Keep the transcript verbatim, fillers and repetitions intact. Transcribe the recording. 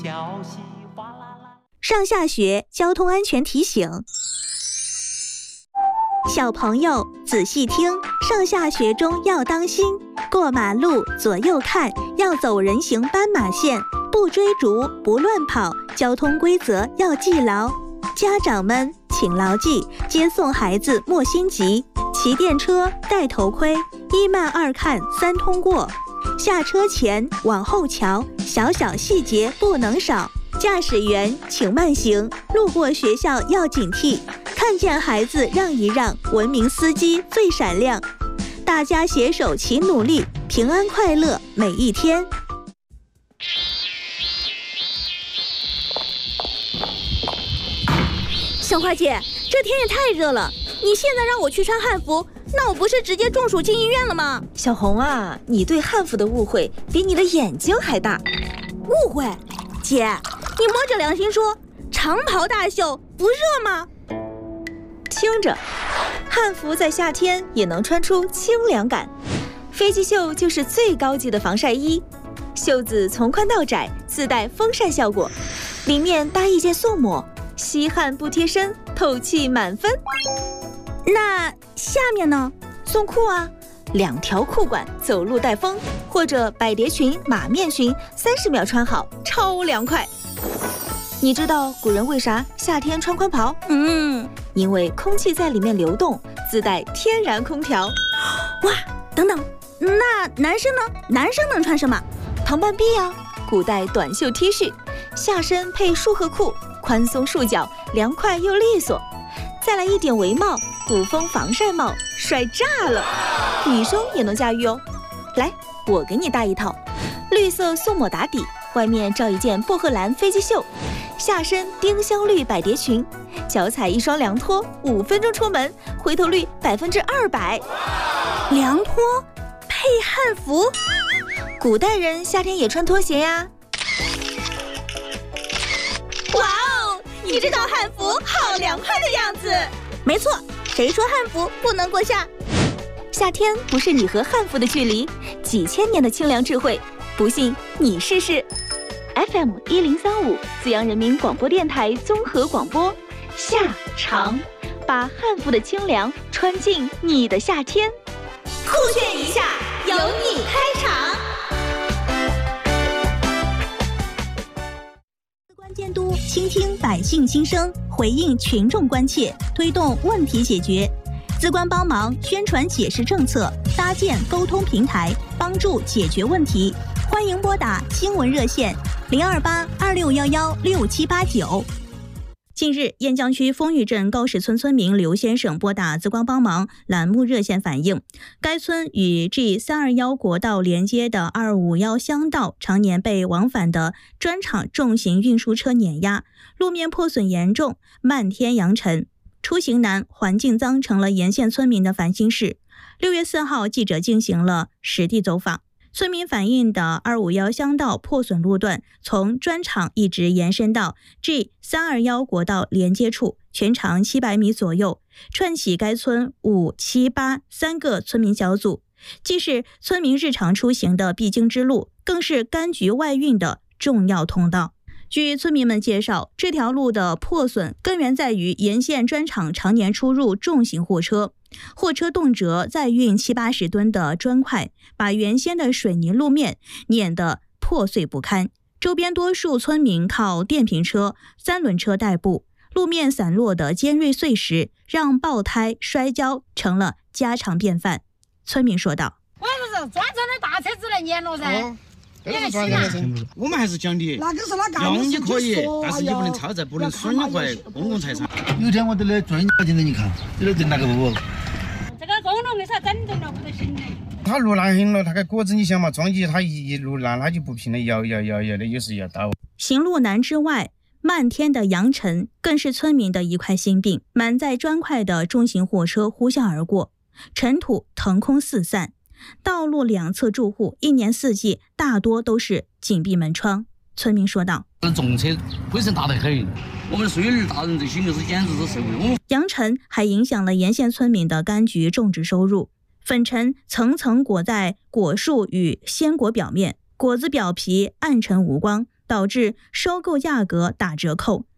上下学交通安全提醒，小朋友仔细听，上下学中要当心，过马路左右看，要走人行斑马线，不追逐不乱跑，交通规则要记牢。家长们请牢记，接送孩子莫心急，骑电车戴头盔，一慢二看三通过，下车前往后瞧，小小细节不能少。驾驶员请慢行，路过学校要警惕，看见孩子让一让，文明司机最闪亮。大家携手齐努力，平安快乐每一天。小花姐，这天也太热了，你现在让我去穿汉服，那我不是直接中暑进医院了吗？ 小红啊，你对汉服的误会比你的眼睛还大。 误会？姐，你摸着良心说，长袍大袖不热吗？ 听着，汉服在夏天也能穿出清凉感。飞机袖就是最高级的防晒衣，袖子从宽到窄，自带风扇效果，里面搭一件素抹，吸汗不贴身，透气满分。 那下面呢？ 送裤啊，两条裤管，走路带风，或者百蝶裙、马面裙，三十秒穿好，超凉快。你知道古人为啥夏天穿宽袍？ 嗯， 因为空气在里面流动，自带天然空调。 哇，等等，那男生呢？男生能穿什么？ 唐半臂啊，古代短袖 T 恤，下身配束荷裤，宽松束脚，凉快又利索。再来一顶围帽，古风防晒帽，帅炸了！女生也能驾驭哦。来，我给你搭一套，绿色素抹打底，外面罩一件薄荷蓝飞机袖，下身丁香绿百蝶裙，脚踩一双凉拖，五分钟出门，回头率百分之二百。 凉拖配汉服， 古代人夏天也穿拖鞋呀。 哇哦，你这套汉服好凉快的样子。没错，谁说汉服不能过夏？ 夏天不是你和汉服的距离，几千年的清凉智慧，不信你试试。F M 一零三五，资阳人民广播电台综合广播，夏长，把汉服的清凉穿进你的夏天。 酷炫一下，由你开场。司官监督，倾听百姓心声，回应群众关切，推动问题解决。资官帮忙宣传解释政策，搭建沟通平台，帮助解决问题。欢迎拨打新闻热线零二八二六幺幺六七八九。近日，雁江区丰裕镇高石村村民刘先生拨打资官帮忙栏目热线反映，该村与 G 三二一国道连接的二五一乡道常年被往返的专场重型运输车碾压，路面破损严重，漫天扬尘，出行难、环境脏成了沿线村民的烦心事。六月四号，记者进行了实地走访。村民反映的二五一乡道破损路段从砖厂一直延伸到 G 三二一国道连接处，全长七百米左右，串起该村五、七、八三个村民小组，既是村民日常出行的必经之路，更是柑橘外运的重要通道。据村民们介绍，这条路的破损根源在于沿线砖厂常年出入重型货车，货车动辄载运七八十吨的砖块，把原先的水泥路面碾得破碎不堪。周边多数村民靠电瓶车、三轮车代步，路面散落的尖锐碎石让爆胎、摔跤成了家常便饭。村民说道：“ 我说是专车的大车子来碾了噻。哦” 我们还是讲的， 那个是哪个？ 用你可以，但是你不能超载，不能损坏公共财产。 有天我都来专交警给你看，你都对那个不？ 这个公路为啥整整了不得行呢？ 他路烂很了，他个果子你想嘛，装机他一路烂，他就不平了，摇摇摇摇的，有时要倒。 行路难之外，漫天的扬尘更是村民的一块心病。满载砖块的重型货车呼啸而过，尘土腾空四散。道路两侧住户一年四季大多都是紧闭门窗。村民说道：“ 重车灰尘大得很，我们孙儿大人这心里是简直是受不了。” 扬尘还影响了沿线村民的柑橘种植收入。粉尘层层裹在果树与鲜果表面，果子表皮暗沉无光， 导致收购价格打折扣，